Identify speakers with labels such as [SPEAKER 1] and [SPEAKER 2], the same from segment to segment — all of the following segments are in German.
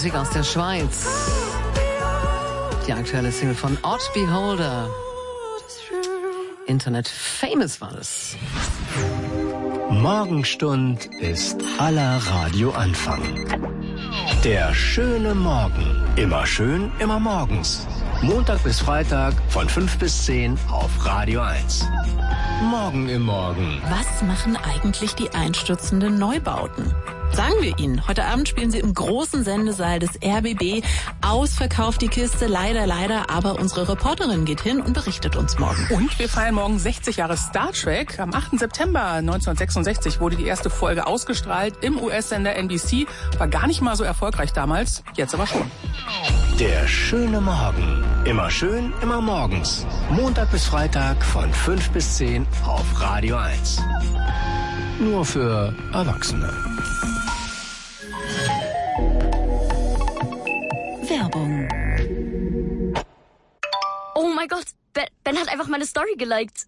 [SPEAKER 1] Musik aus der Schweiz. Die aktuelle Single von Odd Beholder. Internet Famous war das.
[SPEAKER 2] Morgenstund ist aller Radioanfang. Der schöne Morgen. Immer schön, immer morgens. Montag bis Freitag von 5 bis 10 auf Radio 1. Morgen im Morgen.
[SPEAKER 3] Was machen eigentlich die einstürzenden Neubauten? Sagen wir Ihnen, heute Abend spielen sie im großen Sendesaal des RBB. Ausverkauft die Kiste, leider, aber unsere Reporterin geht hin und berichtet uns morgen.
[SPEAKER 4] Und wir feiern morgen 60 Jahre Star Trek. Am 8. September 1966 wurde die erste Folge ausgestrahlt im US-Sender NBC. War gar nicht mal so erfolgreich damals, jetzt aber schon.
[SPEAKER 2] Der schöne Morgen. Immer schön, immer morgens. Montag bis Freitag von 5 bis 10 auf Radio 1. Nur für Erwachsene.
[SPEAKER 3] Werbung.
[SPEAKER 5] Oh mein Gott, Ben hat einfach meine Story geliked.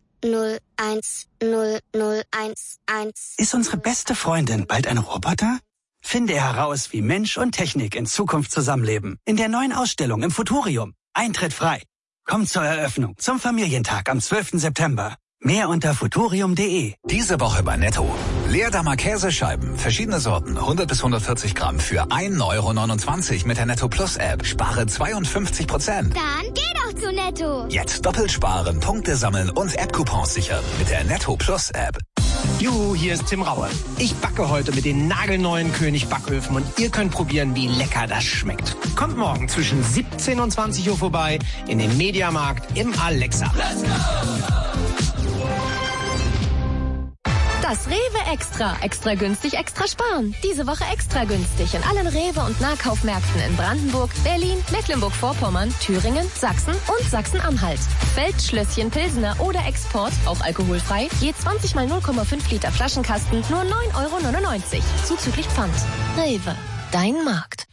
[SPEAKER 6] 0100111. Ist unsere beste Freundin bald ein Roboter? Finde heraus, wie Mensch und Technik in Zukunft zusammenleben. In der neuen Ausstellung im Futurium. Eintritt frei. Kommt zur Eröffnung zum Familientag am 12. September. Mehr unter futurium.de.
[SPEAKER 7] Diese Woche bei Netto. Leerdammer Käsescheiben, verschiedene Sorten, 100 bis 140 Gramm für 1,29 € mit der Netto Plus App. Spare 52%.
[SPEAKER 5] Dann geh doch zu Netto.
[SPEAKER 7] Jetzt doppelt sparen, Punkte sammeln und App-Coupons sichern mit der Netto Plus App.
[SPEAKER 8] Juhu, hier ist Tim Raue. Ich backe heute mit den nagelneuen König Backöfen und ihr könnt probieren, wie lecker das schmeckt. Kommt morgen zwischen 17 und 20 Uhr vorbei in den Mediamarkt im Alexa.
[SPEAKER 5] Let's go! Das Rewe Extra. Extra günstig, extra sparen. Diese Woche extra günstig in allen Rewe- und Nahkaufmärkten in Brandenburg, Berlin, Mecklenburg-Vorpommern, Thüringen, Sachsen und Sachsen-Anhalt. Feldschlösschen, Pilsener oder Export, auch alkoholfrei, je 20 mal 0,5 Liter Flaschenkasten, nur 9,99 €. Zuzüglich Pfand. Rewe, dein Markt.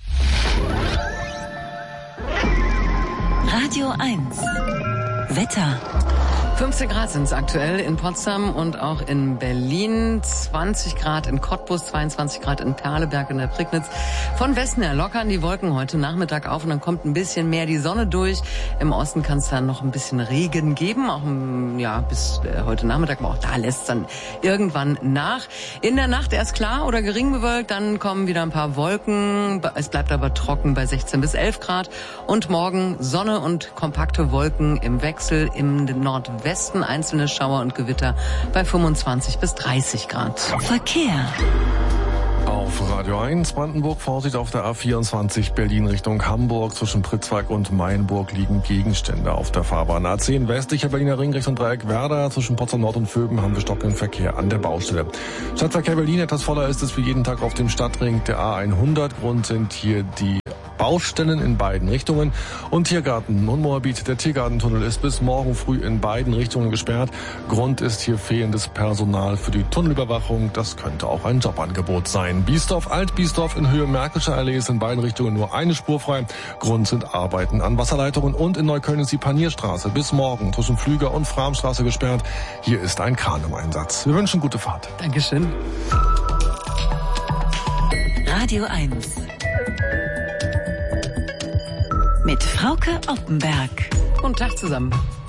[SPEAKER 3] Radio 1. Wetter.
[SPEAKER 1] 15 Grad sind es aktuell in Potsdam und auch in Berlin, 20 Grad in Cottbus, 22 Grad in Perleberg in der Prignitz. Von Westen her lockern die Wolken heute Nachmittag auf und dann kommt ein bisschen mehr die Sonne durch. Im Osten kann es dann noch ein bisschen Regen geben, auch bis heute Nachmittag, aber auch da lässt es dann irgendwann nach. In der Nacht erst klar oder gering bewölkt, dann kommen wieder ein paar Wolken. Es bleibt aber trocken bei 16 bis 11 Grad und morgen Sonne und kompakte Wolken im Wechsel im Nordwesten. Einzelne Schauer und Gewitter bei 25 bis 30 Grad.
[SPEAKER 3] Verkehr.
[SPEAKER 9] Auf Radio 1 Brandenburg Vorsicht auf der A24 Berlin Richtung Hamburg. Zwischen Pritzwalk und Mainburg liegen Gegenstände auf der Fahrbahn. A10 westlicher Berliner Ring Richtung Dreieck Werder. Zwischen Potsdam Nord und Vöben haben wir stockenden Verkehr an der Baustelle. Stadtverkehr Berlin etwas voller ist es wie jeden Tag auf dem Stadtring der A100. Grund sind hier die Baustellen in beiden Richtungen. Und Tiergarten und Moabit. Der Tiergartentunnel ist bis morgen früh in beiden Richtungen gesperrt. Grund ist hier fehlendes Personal für die Tunnelüberwachung. Das könnte auch ein Jobangebot sein. Biesdorf, Alt-Biesdorf in Höhe Märkische Allee ist in beiden Richtungen nur eine Spur frei. Grund sind Arbeiten an Wasserleitungen. Und in Neukölln ist die Panierstraße bis morgen zwischen Flüger und Framstraße gesperrt. Hier ist ein Kran im Einsatz. Wir wünschen gute Fahrt.
[SPEAKER 1] Dankeschön.
[SPEAKER 3] Radio 1. Mit Frauke Oppenberg.
[SPEAKER 1] Guten Tag zusammen.